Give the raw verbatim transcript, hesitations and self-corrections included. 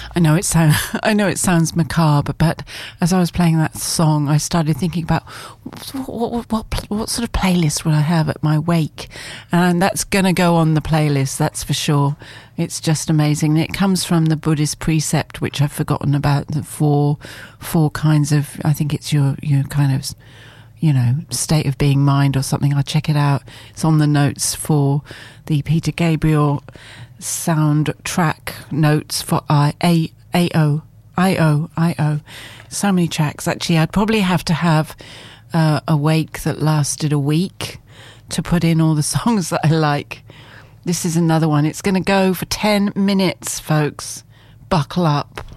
I know it sound, I know it sounds macabre, but as I was playing that song, I started thinking about what, what, what, what sort of playlist would I have at my wake, and that's going to go on the playlist, that's for sure. It's just amazing. It comes from the Buddhist precept, which I've forgotten about, the four four kinds of, I think it's your your kind of, you know, state of being mind or something. I'll check it out. It's on the notes for the Peter Gabriel soundtrack notes for I A A O I O I O. So many tracks. Actually, I'd probably have to have uh, a wake that lasted a week to put in all the songs that I like. This is another one. It's going to go for ten minutes, folks. Buckle up.